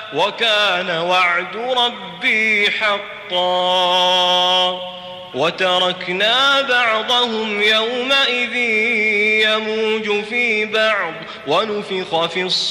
وكان وعد ربي حقا وتركنا بعضهم يومئذ يموج في بعض ونفخ في الصور